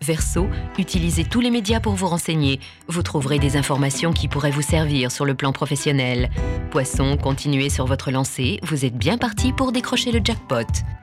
Verseau, utilisez tous les médias pour vous renseigner. Vous trouverez des informations qui pourraient vous servir sur le plan professionnel. Poisson, continuez sur votre lancée, vous êtes bien parti pour décrocher le jackpot.